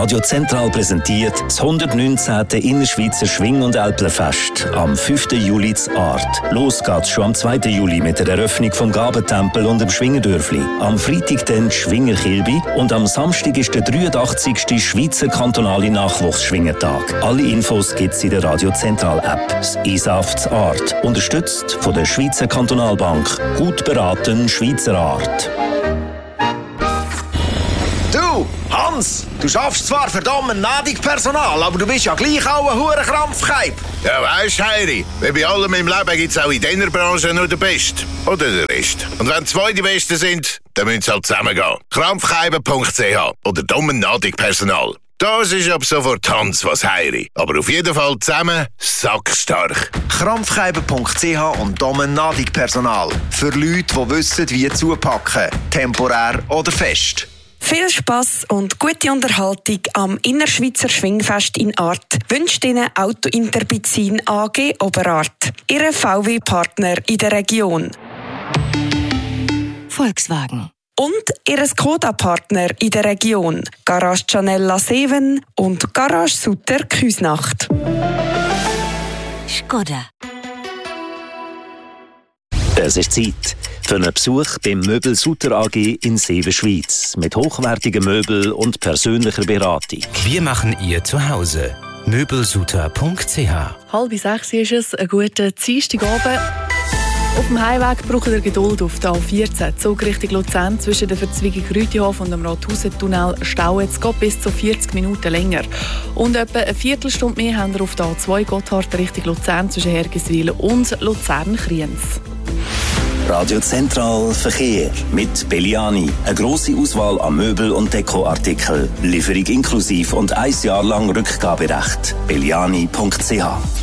Radio Zentral präsentiert das 119. Innerschweizer Schwing- und Älplerfest am 5. Juli zu Art. Los geht's schon am 2. Juli mit der Eröffnung vom Gabentempel und dem Schwingerdörfli. Am Freitag dann die Schwingerkilbi und am Samstag ist der 83. Schweizer kantonale Nachwuchsschwingertag. Alle Infos gibt's in der Radio Zentral App. Das ISAF zu Art. Unterstützt von der Schweizer Kantonalbank. Gut beraten, Schweizer Art. Du, Hans, du schaffst zwar verdammt nadig Personal, aber du bist ja gleich auch ein hoher Krampfkeib. Ja, weisst, Heiri, wie bei allem im Leben gibt's auch in dieser Branche nur den Besten. Oder den Rest. Und wenn zwei die Besten sind, dann müssen sie halt zusammengehen. Krampfkeiben.ch oder dummen nadig Personal. Das ist ab sofort Hans was Heiri. Aber auf jeden Fall zusammen sackstark. Krampfkeiben.ch und Domen Nadig Personal. Für Leute, die wissen, wie zupacken. Temporär oder fest. Viel Spass und gute Unterhaltung am Innerschweizer Schwingfest in Art wünscht Ihnen Auto Interbenzin AG Oberart. Ihr VW-Partner in der Region. Volkswagen. Und Ihr Skoda-Partner in der Region. Garage Gianella Seven und Garage Sutter Küsnacht. Skoda. Es ist Zeit für einen Besuch beim Möbel Sutter AG in Seven, Schweiz. Mit hochwertigen Möbeln und persönlicher Beratung. Wir machen Ihr Zuhause. Möbelsutter.ch. 5:30 ist es, einen guten Dienstagabend. Auf dem Heimweg braucht ihr Geduld auf der A14. Zug Richtung Luzern zwischen der Verzweigung Rütihof und dem Rathausentunnel stauen. Es geht bis zu 40 Minuten länger. Und etwa eine Viertelstunde mehr haben wir auf der A2 Gotthard Richtung Luzern zwischen Hergiswil und Luzern-Kriens. Radio Zentral Verkehr mit Belliani. Eine grosse Auswahl an Möbel- und Dekoartikeln. Lieferung inklusiv und 1 Jahr lang Rückgaberecht. Belliani.ch.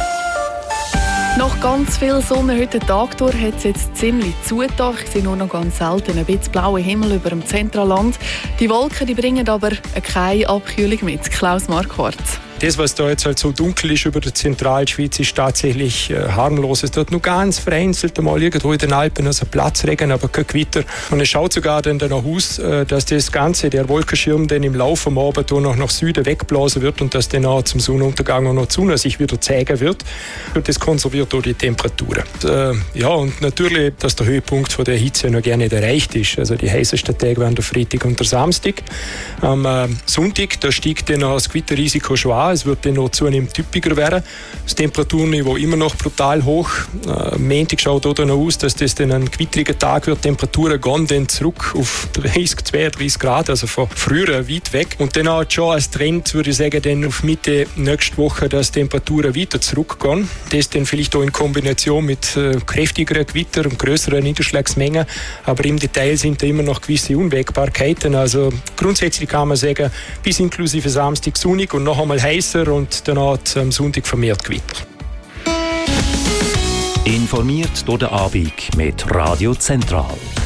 Nach ganz viel Sonne heute Tag durch hat es jetzt ziemlich zugetan. Ich sehe nur noch ganz selten ein bisschen blauen Himmel über dem Zentralland. Die Wolken die bringen aber keine Abkühlung mit. Klaus Marquardt. Das, was da jetzt halt so dunkel ist über der Zentralschweiz, ist tatsächlich harmlos. Es tut nur ganz vereinzelt mal irgendwo in den Alpen also Platzregen, aber kein Gewitter. Und es schaut sogar dann danach aus, dass das Ganze, der Wolkenschirm, dann im Laufe am Abend noch nach Süden wegblasen wird und dass dann auch zum Sonnenuntergang auch noch die Sonne sich wieder zeigen wird. Und das konserviert auch die Temperaturen. Ja, und natürlich, dass der Höhepunkt von der Hitze noch gerne nicht erreicht ist. Also die heißesten Tage waren der Freitag und der Samstag. Am Sonntag, da steigt dann auch das Gewitterrisiko schon an. Es wird dann noch zunehmend typischer werden. Das Temperaturniveau immer noch brutal hoch. Montag schaut auch noch aus, dass das dann ein gewitteriger Tag wird. Die Temperaturen gehen dann zurück auf 30, 32 Grad, also von früher weit weg. Und dann auch schon als Trend, würde ich sagen, dann auf Mitte nächste Woche, dass die Temperaturen weiter zurückgehen. Das dann vielleicht auch in Kombination mit kräftigeren Gewitter und größeren Niederschlagsmengen. Aber im Detail sind da immer noch gewisse Unwägbarkeiten. Also grundsätzlich kann man sagen, bis inklusive Samstag sonnig und noch einmal heiß und danach am Sonntag vermehrt Gewitter. Informiert durch den Abend mit Radio Zentral.